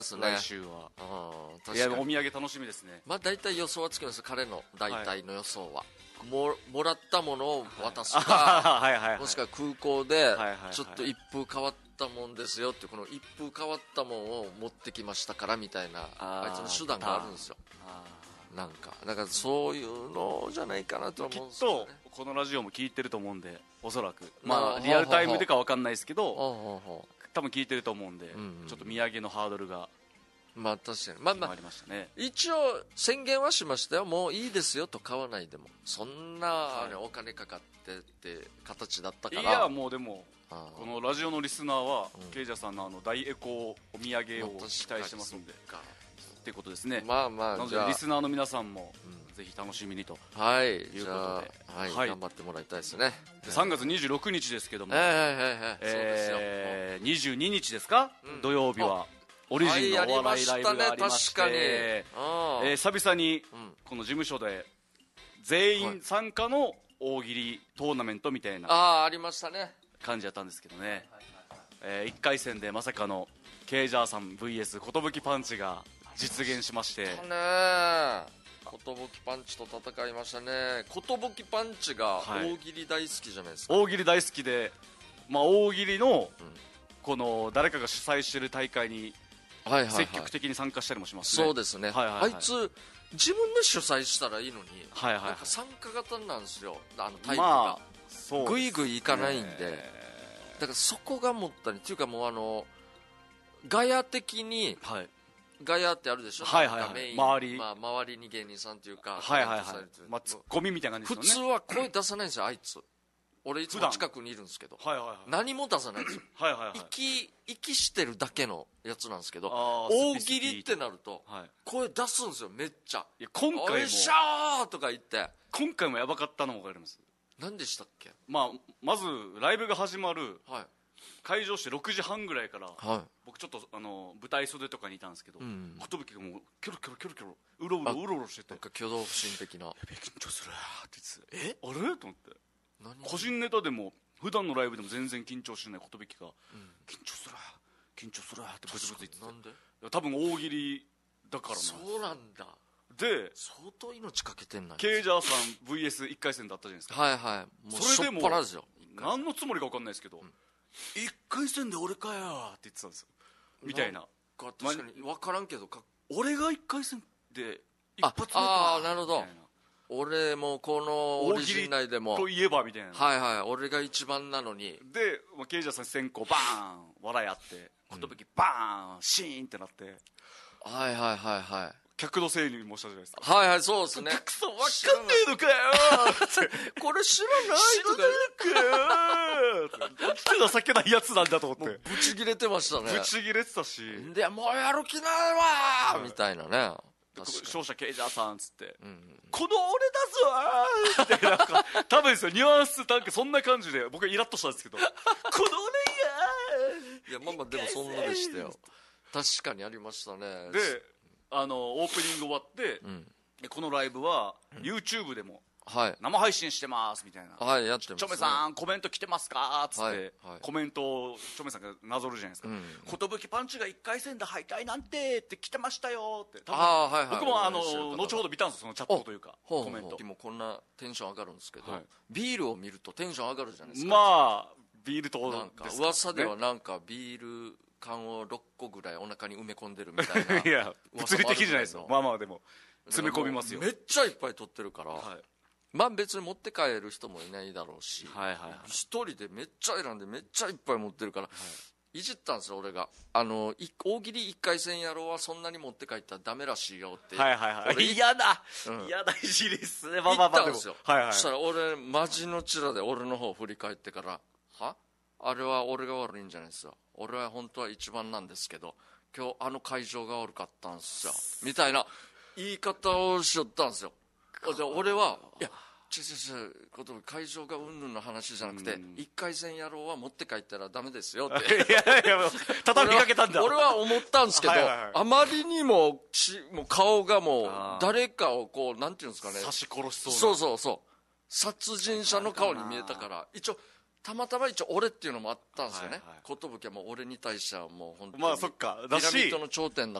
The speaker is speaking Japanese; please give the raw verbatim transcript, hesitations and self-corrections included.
すね、 来週は。 うん、確かに。 いや、お土産楽しみですね。 まあ大体予想はつきます。彼の大体の予想は、はい、も, もらったものを渡すか、はいはいはい、もしくは空港でちょっと一風変わったもんですよって、この一風変わったもんを持ってきましたからみたいな、あいつの手段があるんですよ。なんかだからそういうのじゃないかなと思うんですよね。 きっとこのラジオも聞いてると思うんで、おそらくまあリアルタイムでか分かんないですけど、多分聞いてると思うんで、うんうん、ちょっと土産のハードルがまあ確かにまあまあ、 ね、 一応宣言はしましたよ。もういいですよと、買わないでもそんな、はい、お金かかってって形だったから。 いやもうでもこのラジオのリスナーは、うん、ケイジャーさんのあの大エコお土産を期待してますんで、っていうことですね。 まあまあ、 なのでリスナーの皆さんも、うん、ぜひ楽しみにと、 はい、 いうことで、 はいはい、頑張ってもらいたいですね。 でさんがつにじゅうろくにちですけども、 えーえーえー、 にじゅうににちですか、うん、土曜日はオリジンのお笑いライブがありまして、はい、えー、久々にこの事務所で全員参加の大喜利トーナメントみたいな、 あー、ありましたね、 感じだったんですけどね、えー、いっかい戦でまさかのケイジャーさん ブイエス 寿パンチが実現しまして、 ね、寿パンチと戦いましたね。寿パンチが大喜利大好きじゃないですか、 はい、大喜利大好きで、まあ、大喜利のこの誰かが主催している大会に積極的に参加したりもしますね。 そうですね、はいはいはい、あいつ自分で主催したらいいのに、 はいはいはい、 なんか参加型なんですよ、あのタイプが、 まあ、 ぐいぐいいかないんで、だからそこがもったいないっていうか、もうあのガヤ的に、はい、ガヤってあるでしょ、 はいはいはい、 メイン、 周り、 まあ、周りに芸人さんというか、 はいはいはい、まあ、ツッコミみたいな感じですよね。 普通は声出さないんですよ、あいつ。俺いつも近くにいるんですけど、はいはいはい、何も出さないんですよ。はいはいはい、息息してるだけのやつなんですけど、大喜利ってなると、はい、声出すんですよ、めっちゃ。 いや今回もおいしゃーとか言って、 今回もやばかったの分かります。 何でしたっけ。 まあ、まずライブが始まる、 はい、 会場してろくじはんぐらいから、はい、僕ちょっとあの舞台袖とかにいたんですけど、寿、うん、がもうキョロキョロキョロキョロうろうろうろうろしてて、 なんか挙動不審的な、 やべえ緊張するって言って、えあれと思って、個人ネタでも普段のライブでも全然緊張しない寿が、うん、緊張する緊張するってブツブツ言ってて、なんで多分大喜利だからな。 そうなんだ。 で相当命かけてんな。 ケイジャーさん ブイエスいっ 回戦だったじゃないですか。 はいはい、もうそれでも何のつもりか分かんないですけど、うん、いっかい戦で俺かよって言ってたんですよ、みたいな。 確かに分からんけど、か俺がいっかい戦で一発目か、 ああなるほど、俺もこのオリジン内でもといえばみたいな、 はいはい、俺が一番なのに。 で、まあ、ケイジャーさん先行バーン笑いあって、寿バーンシーンってなって、 はいはいはいはい、 客のせいにもしたじゃないですか。 はいはい、そうですね。 お客さん分かんねえのかよってこれ知らないとか知らねえのかよって情けないやつなんだと思って、 ブチギレてましたね。 ブチギレてたし、 でもうやる気ないわー、はい、みたいなね。 勝者ケイジャーさんっつって、うん、この俺だぞーってなんか多分ですよ、ニュアンスなんかそんな感じで僕はイラッとしたんですけどこの俺やー、いやまあまあでもそんなでしたよ。確かにありましたね。 であのオープニング終わって、うん、でこのライブは YouTube でも生配信してますみたいな、 はい、やってますね。 チョメさんコメント来てますかっつって、はいはい、コメントをチョメさんがなぞるじゃないですか、うん、寿パンチがいっかい戦で敗退なんてって来てましたよって、多分あ、はいはい、僕もあの後ほど見たんですよ、そのチャットというかコメント。 もこんなテンション上がるんですけど、はい、ビールを見るとテンション上がるじゃないですか。 まあビールとなんか噂ではなんかビール缶をろっこぐらいお腹に埋め込んでるみたいな。いや物理的じゃないですよ。まあまあでも詰め込みますよ。 めっちゃいっぱい取ってるから、はい、まあ別に持って帰る人もいないだろうし、はいはいはい、一人でめっちゃ選んでめっちゃいっぱい持ってるから、はい、いじったんですよ俺が。あの大喜利いっかい戦やろうはそんなに持って帰ったらダメらしいよって。 はいはいはい、嫌だ、うん、嫌だ、いじりっすね。まあまあまあ言ったんですよ、はいはい、そしたら俺マジのチラで俺の方振り返ってから、はあれは俺が悪いんじゃないですよ、俺は本当は一番なんですけど今日あの会場が悪かったんですよみたいな言い方をしよったんですよ。で俺はいや違う違う違う、会場がうんぬんの話じゃなくて、いっかい戦やろうは持って帰ったらダメですよっていやいや畳みかけたんだ。 俺は思ったんですけど、はいはいはい、あまりにもちもう顔がもう誰かをこうなんていうんですかね、 刺し殺しそうな、 そうそうそう殺人者の顔に見えたから、一応たまたま一応俺っていうのもあったんですよね、 はいはい、 寿はもう俺に対してはもう本当にまあそっかだしピラミッドの頂点だ